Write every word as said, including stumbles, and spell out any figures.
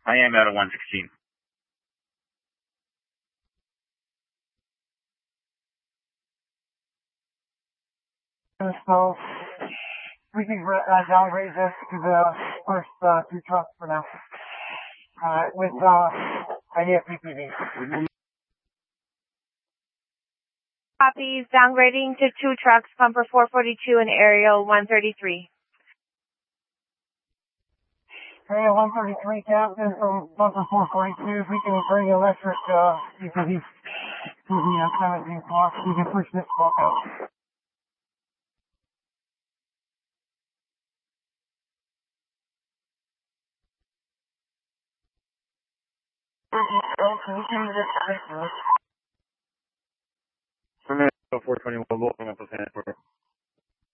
I am out of one sixteen. So we can uh, downgrade this to the first uh, two trucks for now. Uh, with uh, I D F P P V. Copies, downgrading to two trucks, pumper four forty-two and aerial one thirty-three. Aerial one thirty-three, Captain, from bumper four forty-two. If we can bring electric, uh, because he's, he's the uh, seventeen clock, we can push this clock out. four twenty-one, we'll open up the fan for